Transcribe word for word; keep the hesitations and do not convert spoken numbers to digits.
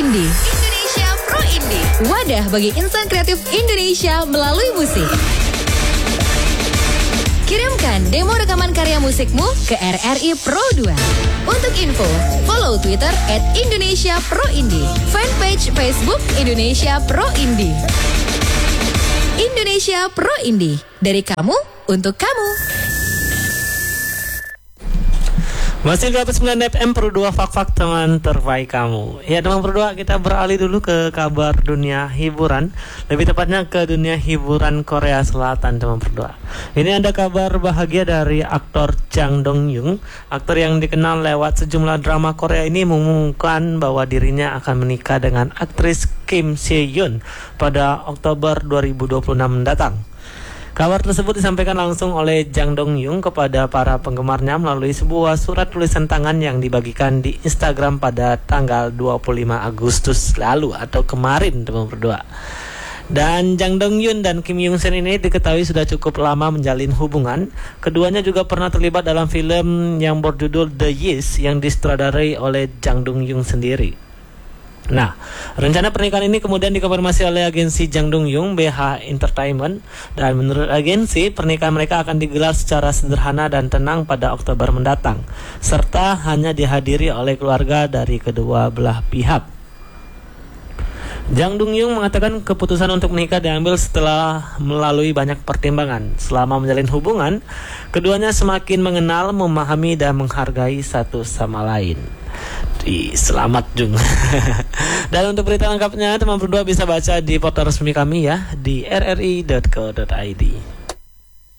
Indie. Indonesia Pro Indie. Wadah bagi insan kreatif Indonesia melalui musik. Kirimkan demo rekaman karya musikmu ke R R I Pro dua. Untuk info, follow Twitter at Indonesia Pro Indie, fanpage Facebook Indonesia Pro Indie. Indonesia Pro Indie, dari kamu untuk kamu. Masih dua puluh sembilan F M Pro dua Fak-Fak teman terbaik kamu. Ya teman Pro dua, kita beralih dulu ke kabar dunia hiburan. Lebih tepatnya ke dunia hiburan Korea Selatan teman Pro dua. Ini ada kabar bahagia dari aktor Jang Dong-yoon. Aktor yang dikenal lewat sejumlah drama Korea ini mengumumkan bahwa dirinya akan menikah dengan aktris Kim Se-yeon pada Oktober dua ribu dua puluh enam mendatang. Kabar tersebut disampaikan langsung oleh Jang Dong-yoon kepada para penggemarnya melalui sebuah surat tulisan tangan yang dibagikan di Instagram pada tanggal dua puluh lima Agustus lalu atau kemarin teman berdua. Dan Jang Dong-yoon dan Kim Young-sen ini diketahui sudah cukup lama menjalin hubungan. Keduanya juga pernah terlibat dalam film yang berjudul The Yes yang disutradarai oleh Jang Dong-yoon sendiri. Nah, rencana pernikahan ini kemudian dikonfirmasi oleh agensi Jang Dong-yoon B H Entertainment, dan menurut agensi pernikahan mereka akan digelar secara sederhana dan tenang pada Oktober mendatang, serta hanya dihadiri oleh keluarga dari kedua belah pihak. Jang Dong-yoon mengatakan keputusan untuk menikah diambil setelah melalui banyak pertimbangan. Selama menjalin hubungan, keduanya semakin mengenal, memahami dan menghargai satu sama lain. Di selamat Jung. Dan untuk berita lengkapnya teman berdua bisa baca di portal resmi kami ya di r r i dot co dot i d.